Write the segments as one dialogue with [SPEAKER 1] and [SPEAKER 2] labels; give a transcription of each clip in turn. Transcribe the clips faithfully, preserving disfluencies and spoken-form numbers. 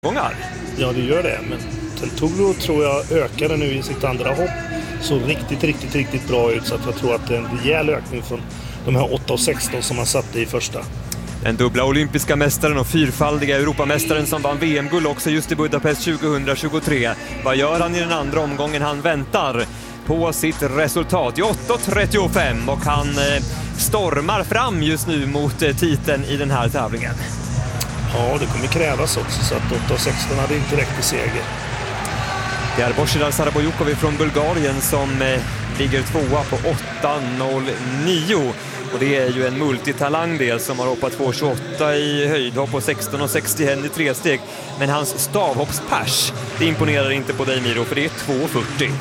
[SPEAKER 1] gångar.
[SPEAKER 2] Ja, det gör det. Men Teltoglou tror jag ökade nu i sitt andra hopp. Så riktigt, riktigt, riktigt bra ut. Så att jag tror att det är en rejäl ökning från de här åtta och sexton som han satte i första.
[SPEAKER 1] Den dubbla olympiska mästaren och fyrfaldiga Europamästaren som vann V M-guld också just i Budapest tjugohundratjugotre. Vad gör han i den andra omgången? Han väntar på sitt resultat i åtta trettiofem och han eh, stormar fram just nu mot eh, titeln i den här tävlingen.
[SPEAKER 2] Ja, det kommer krävas också, så att åtta sexton hade inte räckt till seger.
[SPEAKER 1] Det är Božidar Sarabojukovi från Bulgarien som eh, ligger tvåa på åtta noll nio. Och det är ju en multitalang del som har hoppat två tjugoåtta i höjdhopp och sexton och sextio i tre steg. Men hans stavhoppspers, det imponerar inte på dig, Miro, för det är två fyrtio.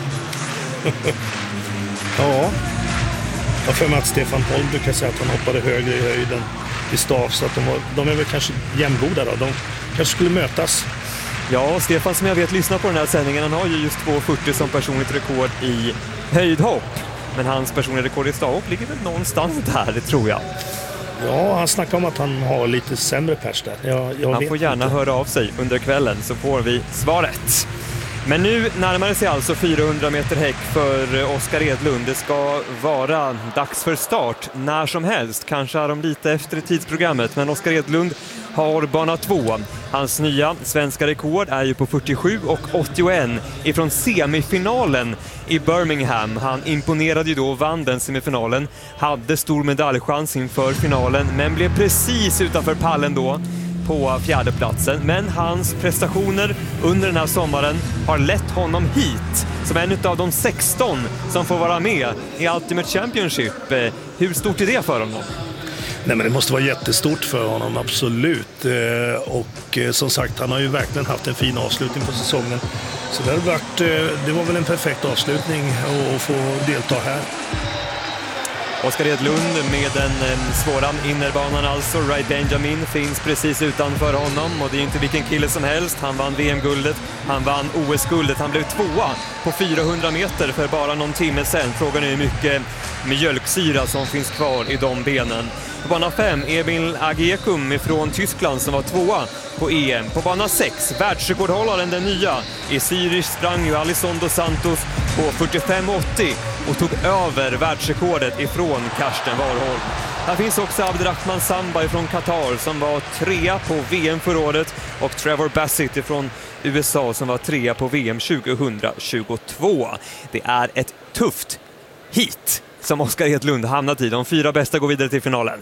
[SPEAKER 2] Ja, jag för mig att Stefan Holm brukar säga att han hoppade högre i höjden i stav, så att de, var, de är väl kanske jämngoda då. De kanske skulle mötas.
[SPEAKER 1] Ja, Stefan som jag vet lyssnar på den här sändningen, han har ju just två fyrtio som personligt rekord i höjdhopp. Men hans personliga rekord i stavhopp ligger väl någonstans där, det tror jag.
[SPEAKER 2] Ja, han snackar om att han har lite sämre pers där. Jag, jag
[SPEAKER 1] han
[SPEAKER 2] vet
[SPEAKER 1] får gärna
[SPEAKER 2] inte.
[SPEAKER 1] höra av sig under kvällen så får vi svaret. Men nu närmar det sig alltså fyrahundra meter häck för Oskar Edlund. Det ska vara dags för start när som helst. Kanske är de lite efter i tidsprogrammet, men Oskar Edlund har bana två. Hans nya svenska rekord är ju på fyrtiosju och åttioett ifrån semifinalen i Birmingham. Han imponerade ju då och vann den semifinalen. Hade stor medaljchans inför finalen, men blev precis utanför pallen då på fjärdeplatsen. Men hans prestationer under den här sommaren har lett honom hit som en av de sexton som får vara med i Ultimate Championship. Hur stort är det för honom?
[SPEAKER 2] Nej, men det måste vara jättestort för honom, absolut. Och som sagt, han har ju verkligen haft en fin avslutning på säsongen. Så det, har varit, det var väl en perfekt avslutning att få delta här.
[SPEAKER 1] Oskar Edlund med den svåra innerbanan alltså. Ray Benjamin finns precis utanför honom och det är inte vilken kille som helst. Han vann V M-guldet, han vann O S-guldet, han blev tvåa på fyrahundra meter för bara någon timme sedan. Frågan är hur mycket mjölksyra som finns kvar i de benen. På bana fem, Emil Agiekum från Tyskland som var tvåa på E M. På bana sex, världsrekordhållaren den nya. I Zürich sprang ju Alisson dos Santos på fyrtiofem åttio och tog över världsrekordet ifrån Karsten Warholm. Här finns också Abderrahman Samba från Qatar som var trea på V M förra året och Trevor Bassett från U S A som var trea på V M tjugohundratjugotvå. Det är ett tufft hit som Oskar Edlund hamnat i. De fyra bästa går vidare till finalen.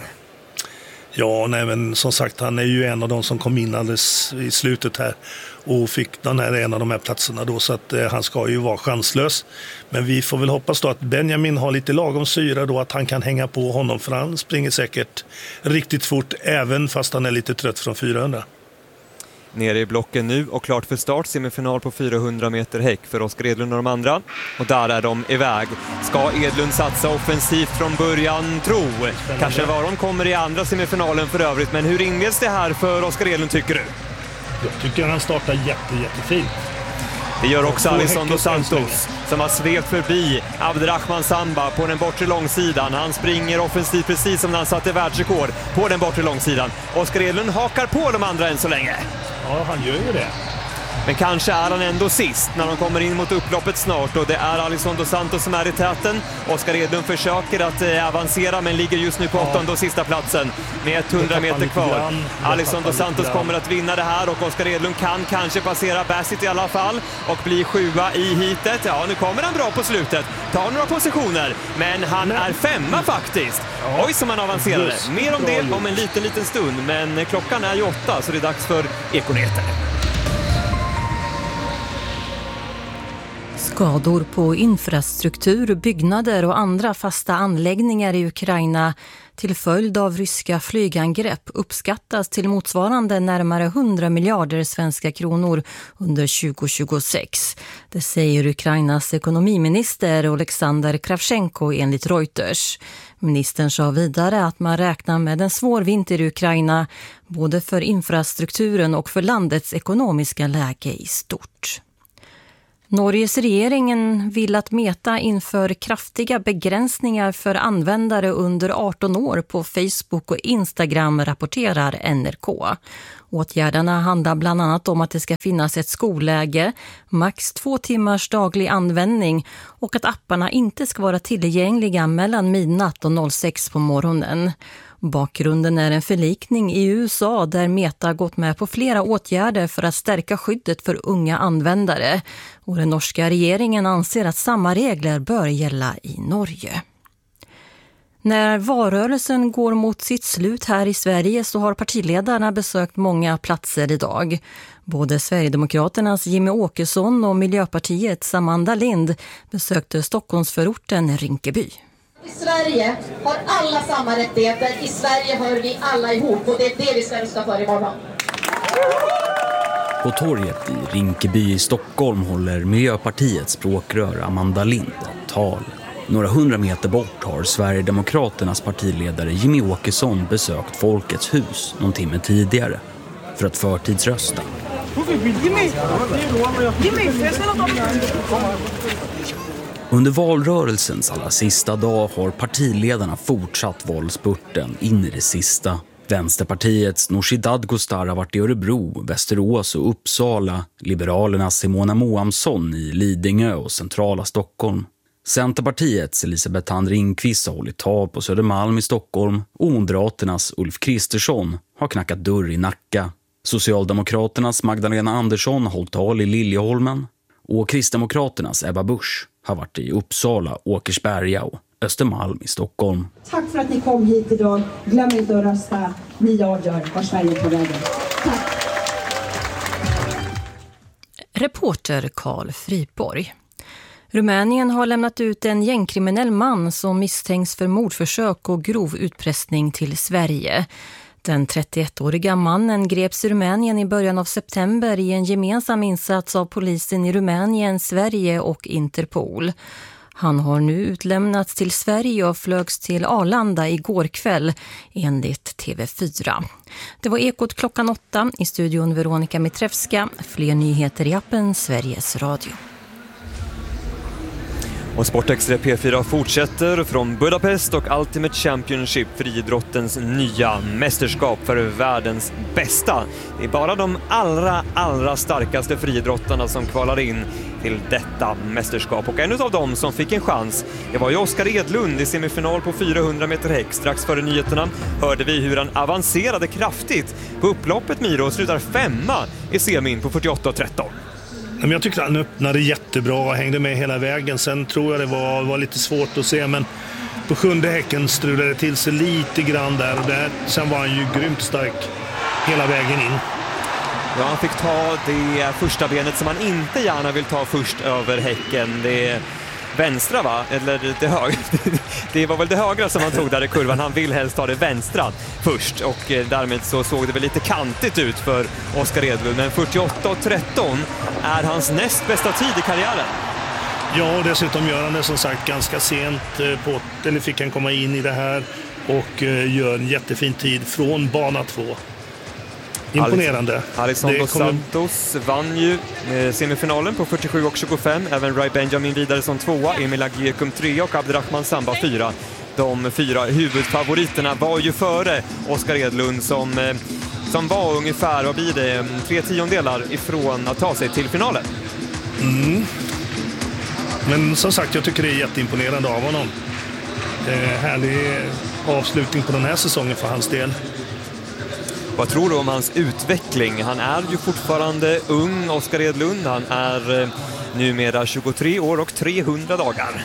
[SPEAKER 2] Ja, nej, men som sagt, han är ju en av de som kom in alldeles i slutet här och fick den här en av de här platserna då, så att eh, han ska ju vara chanslös. Men vi får väl hoppas då att Benjamin har lite lagom syra då, att han kan hänga på honom, för han springer säkert riktigt fort även fast han är lite trött från fyrahundra.
[SPEAKER 1] Nere i blocken nu och klart för start, semifinal på fyrahundra meter häck för Oskar Edlund och de andra. Och där är de iväg. Ska Edlund satsa offensivt från början? Tro. Kanske var de kommer i andra semifinalen för övrigt. Men hur inleds det här för Oskar Edlund, tycker du?
[SPEAKER 2] Jag tycker han startar jätte, jättefint.
[SPEAKER 1] Det gör också Alisson dos Santos som har svept förbi Abderrahman Samba på den bortre långsidan. Han springer offensivt precis som när han satte världsrekord på den bortre långsidan. Oskar Edlund hakar på de andra än så länge.
[SPEAKER 2] Ja, han gör ju det.
[SPEAKER 1] Men kanske är han ändå sist när de kommer in mot upploppet snart. Och det är Alisson dos Santos som är i täten. Oskar Edlund försöker att eh, avancera men ligger just nu på åttonde ja. och sista platsen med hundra meter kvar. Alisson dos Santos kommer att vinna det här och Oskar Edlund kan kanske passera Bassett i alla fall och bli sjua i hitet. Ja, nu kommer han bra på slutet. Tar några positioner, men han är femma faktiskt. Ja. Oj, som han avancerade. Mer om det om en liten, liten stund. Men klockan är ju åtta så det är dags för Ekoneter.
[SPEAKER 3] Skador på infrastruktur, byggnader och andra fasta anläggningar i Ukraina till följd av ryska flygangrepp uppskattas till motsvarande närmare hundra miljarder svenska kronor under tjugohundratjugosex. Det säger Ukrainas ekonomiminister Oleksandr Kravchenko enligt Reuters. Ministern sa vidare att man räknar med en svår vinter i Ukraina både för infrastrukturen och för landets ekonomiska läge i stort. Norges regeringen vill att Meta inför kraftiga begränsningar för användare under arton år på Facebook och Instagram, rapporterar N R K. Åtgärderna handlar bland annat om att det ska finnas ett skolläge, max två timmars daglig användning och att apparna inte ska vara tillgängliga mellan midnatt och sex på morgonen. Bakgrunden är en förlikning i U S A där Meta gått med på flera åtgärder för att stärka skyddet för unga användare. Och den norska regeringen anser att samma regler bör gälla i Norge. När valrörelsen går mot sitt slut här i Sverige så har partiledarna besökt många platser idag. Både Sverigedemokraternas Jimmie Åkesson och Miljöpartiets Amanda Lind besökte Stockholmsförorten Rinkeby.
[SPEAKER 4] I Sverige har alla samma rättigheter. I Sverige hör vi alla ihop och det är det vi ska rösta för imorgon.
[SPEAKER 5] På torget i Rinkeby i Stockholm håller Miljöpartiets språkrör Amanda Lind ett tal. Några hundra meter bort har Sverigedemokraternas partiledare Jimmie Åkesson besökt Folkets hus någon timme tidigare för att förtidsrösta. Under valrörelsens alla sista dag har partiledarna fortsatt valspurten in i det sista. Vänsterpartiets Nooshi Dadgostar har varit i Örebro, Västerås och Uppsala. Liberalernas Simona Moamsson i Lidingö och centrala Stockholm. Centerpartiets Elisabeth Thand Ringqvist har hållit tal på Södermalm i Stockholm och Moderaternas Ulf Kristersson har knackat dörr i Nacka. Socialdemokraternas Magdalena Andersson har hållit tal i Liljeholmen och Kristdemokraternas Ebba Busch har varit i Uppsala, Åkersberga och Östermalm i Stockholm.
[SPEAKER 6] Tack för att ni kom hit idag. Glöm inte att rösta. Ni avgör var Sverige är på vägen. Tack.
[SPEAKER 3] Reporter Carl Friborg. Rumänien har lämnat ut en gängkriminell man som misstänks för mordförsök och grov utpressning till Sverige. Den trettioettåriga mannen greps i Rumänien i början av september i en gemensam insats av polisen i Rumänien, Sverige och Interpol. Han har nu utlämnats till Sverige och flögs till Arlanda igår kväll enligt T V fyra. Det var Ekot klockan åtta, i studion Veronica Mitrevska. Fler nyheter i appen Sveriges Radio.
[SPEAKER 1] Och Sportextra P fyra fortsätter från Budapest och Ultimate Championship, friidrottens nya mästerskap för världens bästa. Det är bara de allra, allra starkaste friidrottarna som kvalar in till detta mästerskap. Och en av dem som fick en chans, det var ju Oskar Edlund i semifinal på fyrahundra meter häck. Strax före nyheterna hörde vi hur han avancerade kraftigt på upploppet Miro och slutar femma i semin på fyrtioåtta tretton.
[SPEAKER 2] Men jag tyckte han öppnade jättebra och hängde med hela vägen. Sen tror jag det var, var lite svårt att se, men på sjunde häcken strulade det till sig lite grann där. Och där, sen var han ju grymt stark hela vägen in.
[SPEAKER 1] Ja, han fick ta det första benet som han inte gärna vill ta först över häcken. Det är vänstra, va? Eller det högra. Det var väl det högra som han tog där i kurvan. Han vill helst ta det vänstra först. Och därmed så såg det väl lite kantigt ut för Oskar Edlund. Men fyrtioåtta tretton är hans näst bästa tid i karriären.
[SPEAKER 2] Ja, och dessutom gör han det som sagt ganska sent på, eller fick han komma in i det här och gör en jättefin tid från bana två. Imponerande.
[SPEAKER 1] Alexander kommer... Santos vann ju eh, semifinalen på fyrtiosju och tjugofem. Även Rai Benjamin vidare som tvåa, Emil Agiekum trea och Abderrahman Samba fyra. De fyra huvudfavoriterna var ju före Oskar Edlund som, eh, som var ungefär, vad blir det, tre tiondelar ifrån att ta sig till finalen.
[SPEAKER 2] Mm. Men som sagt, jag tycker det är jätteimponerande av honom. Eh, härlig avslutning på den här säsongen för hans del.
[SPEAKER 1] Vad tror du om hans utveckling? Han är ju fortfarande ung, Oskar Edlund. Han är eh, numera tjugotre år och trehundra dagar.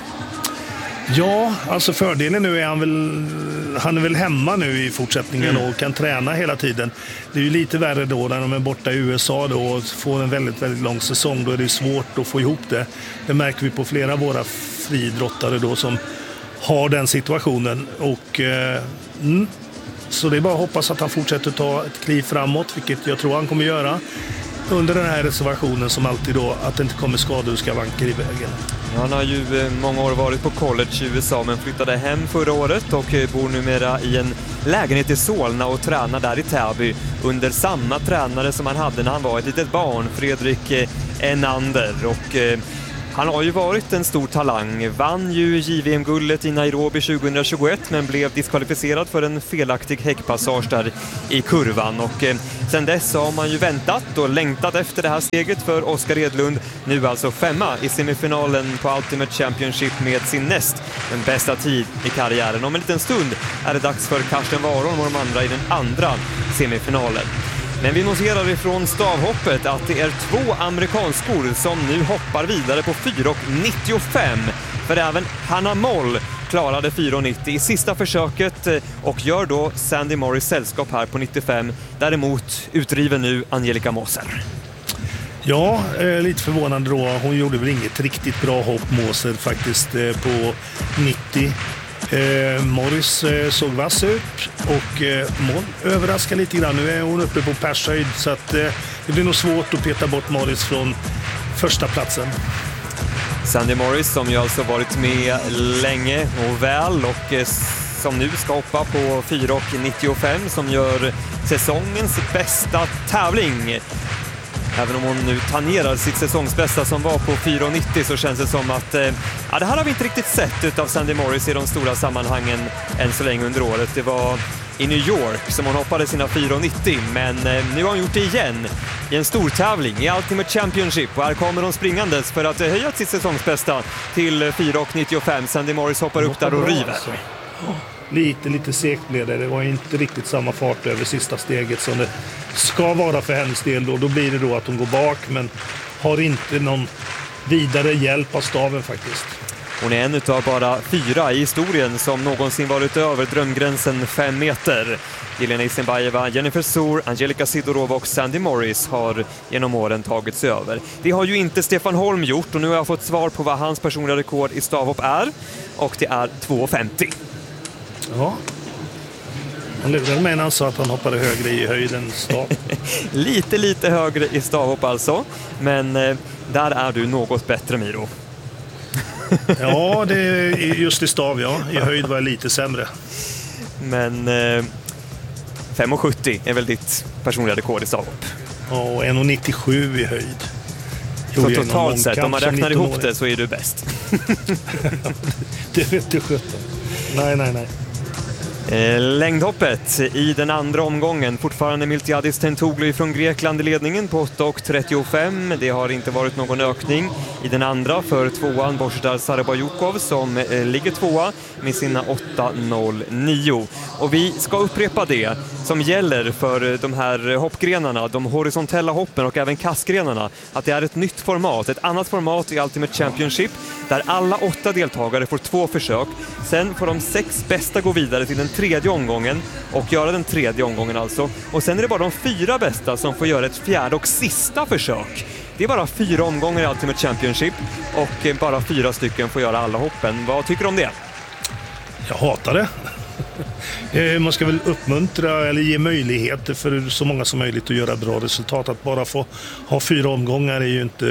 [SPEAKER 2] Ja, alltså fördelen nu är han väl, han är väl hemma nu i fortsättningen mm. och kan träna hela tiden. Det är ju lite värre då när de är borta i U S A då och får en väldigt, väldigt lång säsong. Då är det svårt att få ihop det. Det märker vi på flera av våra friidrottare då som har den situationen. Och eh, mm, så det är bara att hoppas att han fortsätter ta ett kliv framåt, vilket jag tror han kommer göra. under den här reservationen som alltid då, att det inte kommer skador och skavanker i vägen.
[SPEAKER 1] Han har ju många år varit på college i U S A men flyttade hem förra året och bor numera i en lägenhet i Solna och tränar där i Täby under samma tränare som han hade när han var ett litet barn, Fredrik Enander. Och han har ju varit en stor talang, vann ju J V M-guldet i Nairobi tjugohundratjugoett men blev diskvalificerad för en felaktig häckpassage där i kurvan. Och eh, sen dess har man ju väntat och längtat efter det här steget för Oskar Edlund. Nu alltså femma i semifinalen på Ultimate Championship med sin näst, den bästa tid i karriären. Om en liten stund är det dags för Karsten Warholm och de andra i den andra semifinalen. Men vi noterar ifrån stavhoppet att det är två amerikanskor som nu hoppar vidare på fyra nittiofem. För även Hannah Moll klarade fyra nittio i sista försöket och gör då Sandy Morris sällskap här på nittiofem. Däremot utdriven nu Angelica Moser.
[SPEAKER 2] Ja, eh, lite förvånande då. Hon gjorde väl inget riktigt bra hopp, Moser, faktiskt eh, på nittio. Eh, Morris eh, såg vass ut och eh, Moll överraskar lite grann. Nu är hon uppe på pershöjd så att eh, det blir nog svårt att peta bort Morris från första platsen.
[SPEAKER 1] Sandy Morris som ju alltså varit med länge och väl och eh, som nu ska hoppa på fyra nittiofem som gör säsongens bästa tävling. Även om hon nu tangerar sitt säsongsbästa som var på fyra nittio så känns det som att eh, ja, det här har vi inte riktigt sett utav Sandy Morris i de stora sammanhangen än så länge under året. Det var i New York som hon hoppade sina fyra nittio men eh, nu har hon gjort det igen i en stor tävling i Ultimate Championship och här kommer hon springandes för att eh, höja sitt säsongsbästa till fyra nittiofem. Sandy Morris hoppar upp där och river.
[SPEAKER 2] Alltså. Lite, lite segt blev det. Det var inte riktigt samma fart över sista steget som det ska vara för hennes del. Då, då blir det då att hon går bak men har inte någon vidare hjälp av staven faktiskt.
[SPEAKER 1] Hon är en utav bara fyra i historien som någonsin varit över drömgränsen fem meter. Jelena Isinbayeva, Jennifer Soor, Angelica Sidorova och Sandy Morris har genom åren tagit sig över. Det har ju inte Stefan Holm gjort och nu har jag fått svar på vad hans personliga rekord i stavhopp är. Och det är två femtio.
[SPEAKER 2] Ja. Han lurade mig när han sa att han hoppade högre i höjden stav.
[SPEAKER 1] lite, lite högre i stavhopp alltså. Men eh, där är du något bättre, Miro.
[SPEAKER 2] Ja, det är just i stav, ja. I höjd var jag lite sämre.
[SPEAKER 1] Men eh, fem sjuttio är väl ditt personliga rekord i stavhopp?
[SPEAKER 2] Ja, och en nittiosju i höjd.
[SPEAKER 1] Så totalt sett, om man räknar ihop det så är du bäst.
[SPEAKER 2] Det vet du sjutton. Nej, nej, nej.
[SPEAKER 1] Eh, längdhoppet i den andra omgången. Fortfarande Miltiadis Tentoglou från Grekland i ledningen på åtta trettiofem. Det har inte varit någon ökning i den andra för tvåan Božidar Sarabayukov som eh, ligger tvåa med sina åtta noll nio. Och vi ska upprepa det som gäller för de här hoppgrenarna, de horisontella hoppen och även kastgrenarna, att det är ett nytt format, ett annat format i Ultimate Championship där alla åtta deltagare får två försök. Sen får de sex bästa gå vidare till den tredje omgången och göra den tredje omgången alltså. Och sen är det bara de fyra bästa som får göra ett fjärde och sista försök. Det är bara fyra omgångar i Ultimate Championship och bara fyra stycken får göra alla hoppen. Vad tycker du om det?
[SPEAKER 2] Jag hatar det. Man ska väl uppmuntra eller ge möjligheter för så många som möjligt att göra bra resultat. Att bara få ha fyra omgångar är ju inte...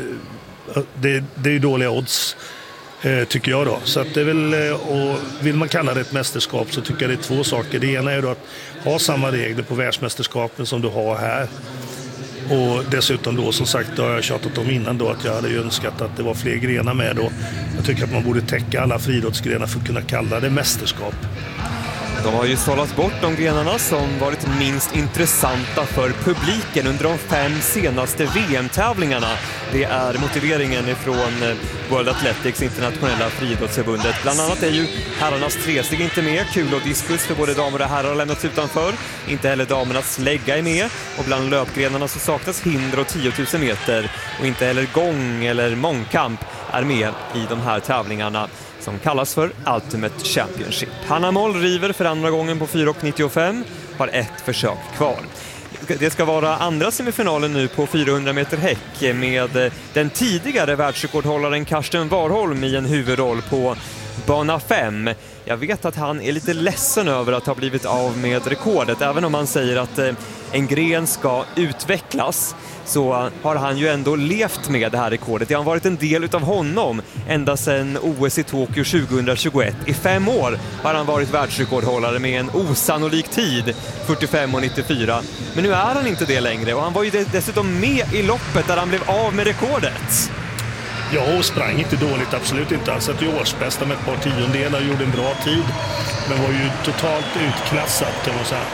[SPEAKER 2] Det, det är ju dåliga odds, tycker jag då. Så att det är väl, och vill man kalla det ett mästerskap så tycker jag det är två saker. Det ena är då att ha samma regler på världsmästerskapen som du har här. Och dessutom då, som sagt, då har jag tjatat om innan då att jag hade önskat att det var fler grenar med då. Jag tycker att man borde täcka alla friidrottsgrenar för att kunna kalla det mästerskap.
[SPEAKER 1] De har ju sållat bort de grenarna som varit minst intressanta för publiken under de fem senaste V M-tävlingarna. Det är motiveringen ifrån World Athletics internationella friidrottsförbundet. Bland annat är ju herrarnas tresteg inte med, kul och diskus för både damer och herrar har lämnats utanför. Inte heller damernas slägga är med och bland löpgrenarna så saknas hinder och tio tusen meter och inte heller gång eller mångkamp är med i de här tävlingarna som kallas för Ultimate Championship. Hannah Moll river för andra gången på fyra nittiofem, har ett försök kvar. Det ska vara andra semifinalen nu på fyrahundra meter häck med den tidigare världsrekordhållaren Karsten Warholm i en huvudroll på bana fem. Jag vet att han är lite ledsen över att ha blivit av med rekordet, även om han säger att en gren ska utvecklas så har han ju ändå levt med det här rekordet. Det har varit en del utav honom ända sedan O S i Tokyo tjugohundratjugoett. I fem år har han varit världsrekordhållare med en osannolik tid, fyrtiofem och nittiofyra. Men nu är han inte det längre och han var ju dessutom med i loppet där han blev av med rekordet.
[SPEAKER 2] Ja, och sprang inte dåligt, absolut inte. Han satt ju årsbästa med ett par tiondelar och gjorde en bra tid. Men var ju totalt utklassad, kan man säga.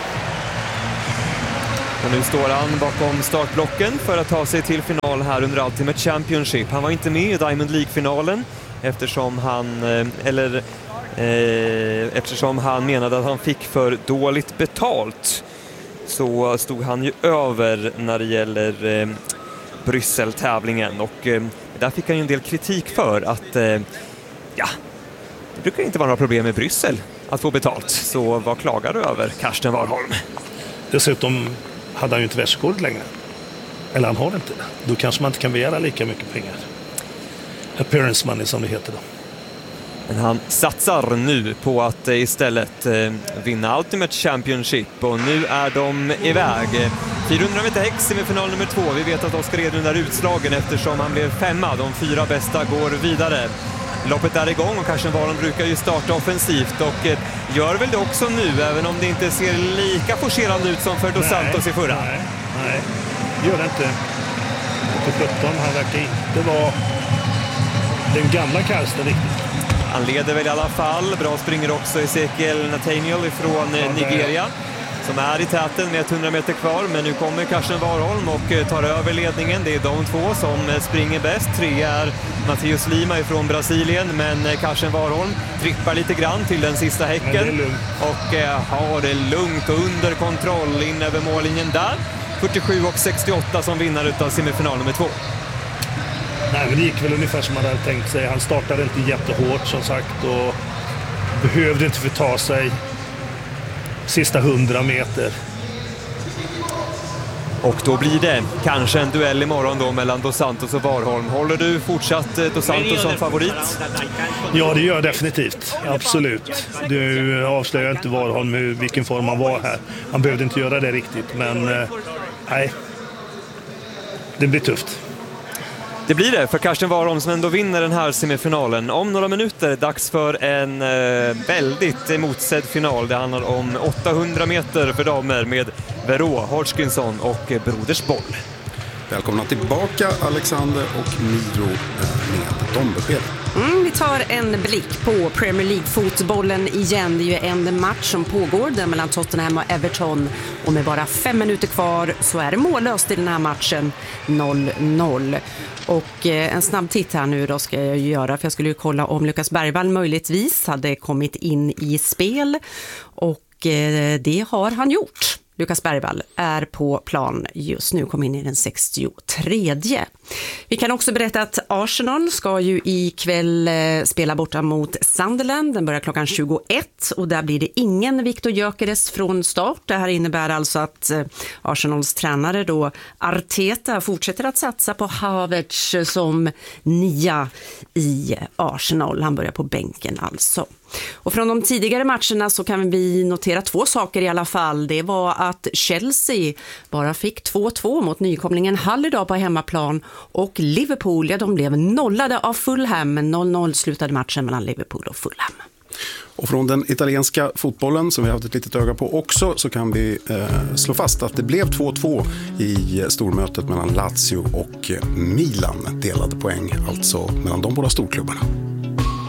[SPEAKER 1] Och nu står han bakom startblocken för att ta sig till final här under Ultimate Championship. Han var inte med i Diamond League-finalen eftersom han, eller, eh, eftersom han menade att han fick för dåligt betalt. Så stod han ju över när det gäller eh, Bryssel-tävlingen och eh, där fick han ju en del kritik för att eh, ja, det brukar inte vara några problem med Bryssel att få betalt. Så vad klagar du över, Karsten Warholm?
[SPEAKER 2] Dessutom hade han ju inte världsrekord längre. Eller han har inte det. Då kanske man inte kan begära lika mycket pengar. Appearance money som det heter då.
[SPEAKER 1] Men han satsar nu på att istället eh, vinna Ultimate Championship och nu är de iväg. fyrahundra meter häck, semifinal nummer två. Vi vet att Oskar Edlund är utslagen eftersom han blev femma. De fyra bästa går vidare. Loppet är igång och Karsten Warholm brukar ju starta offensivt och eh, gör väl det också nu, även om det inte ser lika forcerande ut som för Dos Santos i förra.
[SPEAKER 2] Nej, nej, gör det inte. På sjutton, han verkar inte vara den gamla Karsten riktigt.
[SPEAKER 1] Han leder väl i alla fall. Bra springer också Ezekiel Nathaniel ifrån ja, Nigeria som är i täten med hundra meter kvar. Men nu kommer Karsten Warholm och tar över ledningen. Det är de två som springer bäst. Tre är Matheus Lima ifrån Brasilien, men Karsten Warholm trippar lite grann till den sista häcken och eh, har det lugnt och under kontroll in över mållinjen där. fyrtiosju och sextioåtta som vinnare utav semifinal nummer två.
[SPEAKER 2] Nej, men det gick väl ungefär som man hade tänkt sig. Han startade inte jättehårt som sagt och behövde inte förta sig sista hundra meter.
[SPEAKER 1] Och då blir det kanske en duell imorgon då mellan Dos Santos och Warholm. Håller du fortsatt Dos Santos som favorit?
[SPEAKER 2] Ja, det gör jag definitivt. Absolut. Du avslöjar inte Warholm med vilken form han var här. Han behövde inte göra det riktigt, men eh, nej. Det blir tufft.
[SPEAKER 1] Det blir det för Karsten Warholm som ändå vinner den här semifinalen. Om några minuter dags för en eh, väldigt emotsedd final. Det handlar om åttahundra meter för damer med Vero Hodgkinson och Broders Boll.
[SPEAKER 7] Välkomna tillbaka Alexander och Miro med de beskeden.
[SPEAKER 8] Mm, vi tar en blick på Premier League-fotbollen igen. Det är ju en match som pågår där mellan Tottenham och Everton. Och med bara fem minuter kvar så är det mållöst i den här matchen, noll noll. Och eh, en snabb titt här nu då ska jag göra, för jag skulle ju kolla om Lukas Bergvall möjligtvis hade kommit in i spel. Och eh, det har han gjort. Lukas Bergvall är på plan just nu, kom in i den sextiotredje. Vi kan också berätta att Arsenal ska ju ikväll spela borta mot Sunderland. Den börjar klockan tjugoett och där blir det ingen Victor Gyökeres från start. Det här innebär alltså att Arsenals tränare då Arteta fortsätter att satsa på Havertz som nia i Arsenal. Han börjar på bänken alltså. Och från de tidigare matcherna så kan vi notera två saker i alla fall. Det var att Chelsea bara fick två två mot nykomlingen Hull idag på hemmaplan. Och Liverpool, ja, de blev nollade av Fulham. noll noll slutade matchen mellan Liverpool och Fulham.
[SPEAKER 7] Och från den italienska fotbollen som vi har haft ett litet öga på också så kan vi eh, slå fast att det blev två två i stormötet mellan Lazio och Milan. Delade poäng alltså mellan de båda storklubbarna.